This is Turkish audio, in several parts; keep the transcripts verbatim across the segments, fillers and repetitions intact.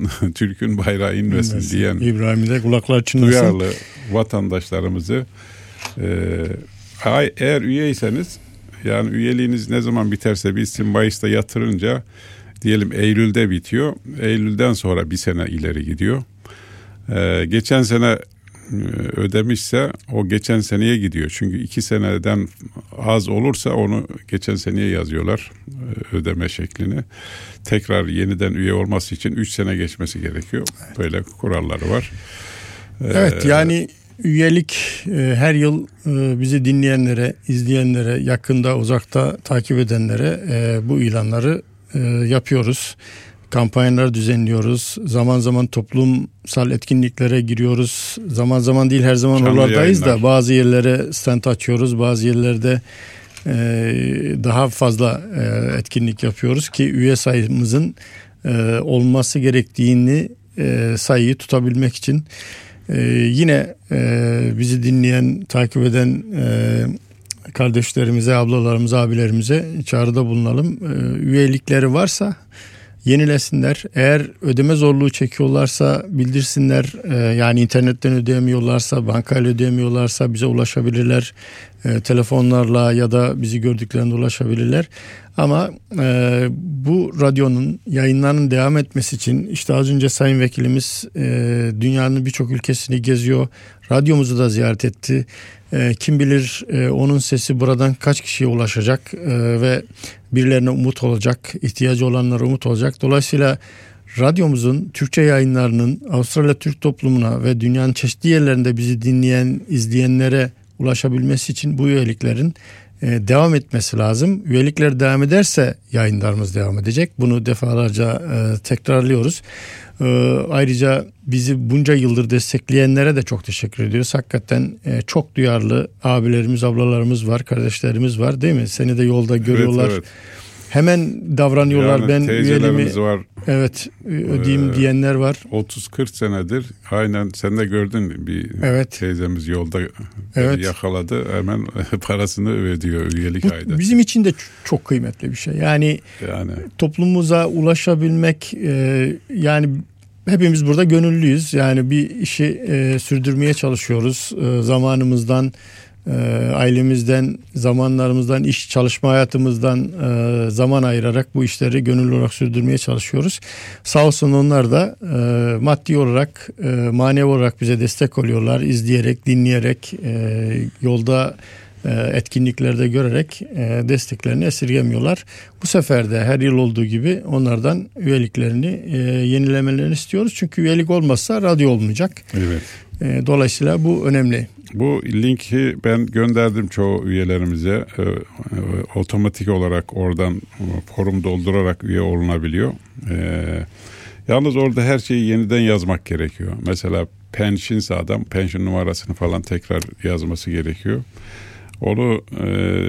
Türk'ün bayrağı inmesin, inmesin diyen İbrahim'e de kulaklar çınlasın. Duyarlı vatandaşlarımızı e, eğer üyeyseniz, yani üyeliğiniz ne zaman biterse bitsin, Mayıs'ta yatırınca diyelim Eylül'de bitiyor. Eylül'den sonra bir sene ileri gidiyor. Ee, geçen sene ödemişse o geçen seneye gidiyor. Çünkü iki seneden az olursa onu geçen seneye yazıyorlar ödeme şeklini. Tekrar yeniden üye olması için üç sene geçmesi gerekiyor. Böyle kuralları var. Evet, yani üyelik e, her yıl e, bizi dinleyenlere, izleyenlere, yakında uzakta takip edenlere e, bu ilanları e, yapıyoruz. Kampanyalar düzenliyoruz. Zaman zaman toplumsal etkinliklere giriyoruz. Zaman zaman değil, her zaman Canlı oralardayız yayınlar. da bazı yerlere stand açıyoruz. Bazı yerlerde e, daha fazla e, etkinlik yapıyoruz ki üye sayımızın e, olması gerektiğini e, sayıyı tutabilmek için. Ee, yine e, bizi dinleyen, takip eden e, kardeşlerimize, ablalarımıza, abilerimize çağrıda bulunalım. E, üyelikleri varsa yenilesinler. Eğer ödeme zorluğu çekiyorlarsa bildirsinler. E, yani internetten ödeyemiyorlarsa, bankayla ödeyemiyorlarsa bize ulaşabilirler. E, telefonlarla ya da bizi gördüklerinde ulaşabilirler. Ama e, bu radyonun yayınlarının devam etmesi için işte az önce Sayın Vekilimiz e, dünyanın birçok ülkesini geziyor. Radyomuzu da ziyaret etti. E, kim bilir e, onun sesi buradan kaç kişiye ulaşacak e, ve birilerine umut olacak, ihtiyacı olanlara umut olacak. Dolayısıyla radyomuzun Türkçe yayınlarının Avustralya Türk toplumuna ve dünyanın çeşitli yerlerinde bizi dinleyen, izleyenlere ulaşabilmesi için bu üyeliklerin e, devam etmesi lazım. Üyelikler devam ederse yayınlarımız devam edecek. Bunu defalarca e, tekrarlıyoruz. E, ayrıca bizi bunca yıldır destekleyenlere de çok teşekkür ediyoruz. Hakikaten e, çok duyarlı abilerimiz, ablalarımız var, kardeşlerimiz var, değil mi? Seni de yolda görüyorlar. Evet, evet. Hemen davranıyorlar. Yani ben üyeliğimi var. Evet ödeyeyim ee, diyenler var. otuz kırk senedir aynen, sen de gördün bir evet. teyzemiz yolda evet. yakaladı, hemen parasını ödüyor üyelik Bu, ayda. Bizim için de çok kıymetli bir şey. Yani, yani. toplumumuza ulaşabilmek e, yani hepimiz burada gönüllüyüz. Yani bir işi e, sürdürmeye çalışıyoruz. E, zamanımızdan, E, ailemizden, zamanlarımızdan, iş çalışma hayatımızdan e, zaman ayırarak bu işleri gönüllü olarak sürdürmeye çalışıyoruz. Sağ olsun onlar da e, maddi olarak, e, manevi olarak bize destek oluyorlar. İzleyerek, dinleyerek, e, yolda e, etkinliklerde görerek e, desteklerini esirgemiyorlar. Bu sefer de her yıl olduğu gibi onlardan üyeliklerini e, yenilemelerini istiyoruz. Çünkü üyelik olmazsa radyo olmayacak. Evet. E, dolayısıyla bu önemli. Bu linki ben gönderdim çoğu üyelerimize. E, e, otomatik olarak oradan forum doldurarak üye olunabiliyor. E, yalnız orada her şeyi yeniden yazmak gerekiyor. Mesela pensionsa adam pension numarasını falan tekrar yazması gerekiyor. Onu e,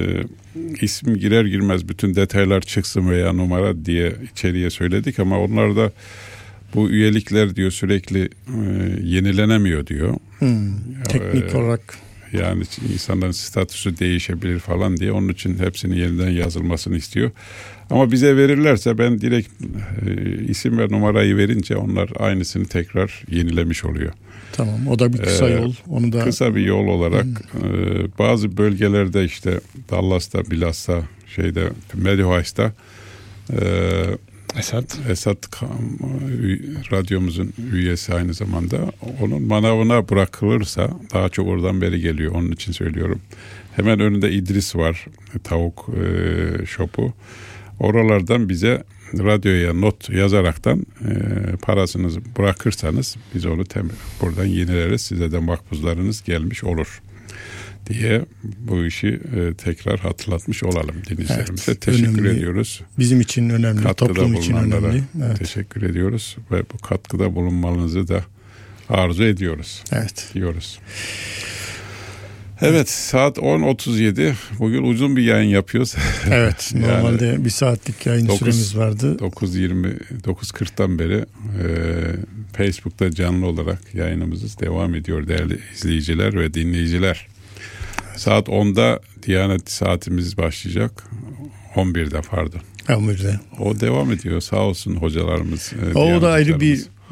isim girer girmez bütün detaylar çıksın veya numara diye içeriye söyledik ama onlar da bu üyelikler diyor sürekli e, yenilenemiyor diyor. Hmm, teknik e, olarak. Yani insanların statüsü değişebilir falan diye, onun için hepsinin yeniden yazılmasını istiyor. Ama bize verirlerse ben direkt e, isim ve numarayı verince onlar aynısını tekrar yenilemiş oluyor. Tamam, o da bir kısa ee, yol. Onu da kısa bir yol olarak hmm. e, bazı bölgelerde işte Dallas'ta, Bilas'ta, şeyde Medihay'sta e, Esat. Esat radyomuzun üyesi aynı zamanda. Onun manavına bırakılırsa daha çok oradan beri geliyor. Onun için söylüyorum. Hemen önünde İdris var. Tavuk e, şopu. Oralardan bize radyoya not yazaraktan e, parasını bırakırsanız biz onu tem- buradan yenileriz. Size de makbuzlarınız gelmiş olur diye bu işi e, tekrar hatırlatmış olalım dinleyicilerimize. Evet, teşekkür önemli. ediyoruz. Bizim için önemli, katkıda toplum için önemli. Evet. Teşekkür ediyoruz ve bu katkıda bulunmanızı da arzu ediyoruz. Evet. Diyoruz. Evet, saat on otuz yedi. Bugün uzun bir yayın yapıyoruz. Evet, normalde yani bir saatlik yayın dokuz, süremiz vardı. dokuz yirmi, dokuz kırktan beri e, Facebook'ta canlı olarak yayınımız devam ediyor değerli izleyiciler ve dinleyiciler. Saat onda Diyanet saatimiz başlayacak. on birde pardon. on birde. O devam ediyor. Sağ olsun hocalarımız. O da ayrı bir